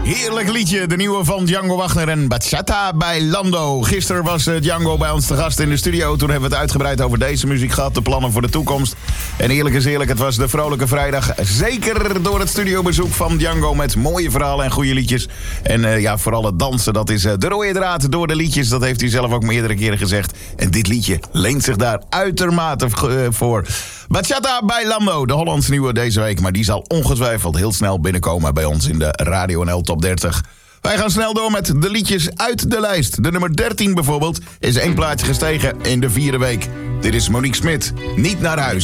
Heerlijk liedje, de nieuwe van Django Wagner en Bachata bij Lando. Gisteren was Django bij ons te gast in de studio. Toen hebben we het uitgebreid over deze muziek gehad, de plannen voor de toekomst. En eerlijk is eerlijk, het was de vrolijke vrijdag. Zeker door het studiobezoek van Django met mooie verhalen en goede liedjes. En vooral het dansen, dat is de rode draad door de liedjes. Dat heeft hij zelf ook meerdere keren gezegd. En dit liedje leent zich daar uitermate voor. Bachata bij Lando, de Hollands nieuwe deze week. Maar die zal ongetwijfeld heel snel binnenkomen bij ons in de Radio NL Top 30. Wij gaan snel door met de liedjes uit de lijst. De nummer 13 bijvoorbeeld is 1 plaatje gestegen in de 4e week. Dit is Monique Smit, Niet naar huis.